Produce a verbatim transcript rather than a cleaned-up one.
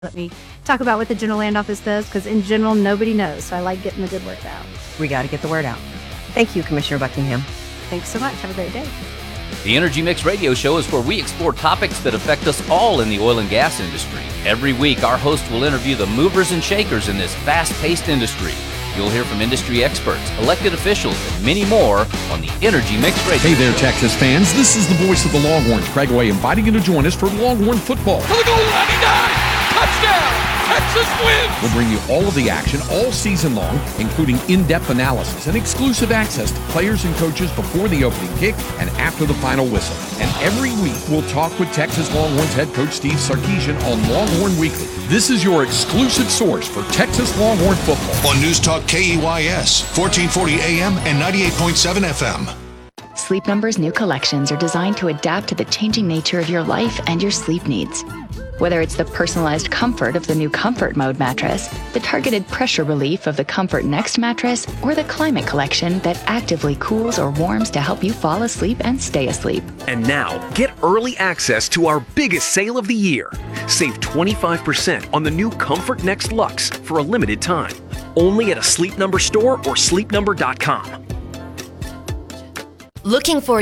Let me talk about what the General Land Office does, because in general, nobody knows. So I like getting the good word out. We got to get the word out. Thank you, Commissioner Buckingham. Thanks so much. Have a great day. The Energy Mix Radio Show is where we explore topics that affect us all in the oil and gas industry. Every week, our host will interview the movers and shakers in this fast-paced industry. You'll hear from industry experts, elected officials, and many more on the Energy Mix Radio Hey there, Show. Texas fans. This is the voice of the Longhorns, Craig Way, inviting you to join us for Longhorn football. For the goal line, he dives! Touchdown! Texas wins! We'll bring you all of the action all season long, including in-depth analysis and exclusive access to players and coaches before the opening kick and after the final whistle. And every week, we'll talk with Texas Longhorns head coach Steve Sarkisian on Longhorn Weekly. This is your exclusive source for Texas Longhorn football. On News Talk K E Y S, fourteen forty A M and ninety-eight point seven F M. Sleep Number's new collections are designed to adapt to the changing nature of your life and your sleep needs. Whether it's the personalized comfort of the new Comfort Mode mattress, the targeted pressure relief of the Comfort Next mattress, or the Climate Collection that actively cools or warms to help you fall asleep and stay asleep. And now, get early access to our biggest sale of the year. Save twenty-five percent on the new Comfort Next Luxe for a limited time. Only at a Sleep Number store or sleep number dot com. Looking for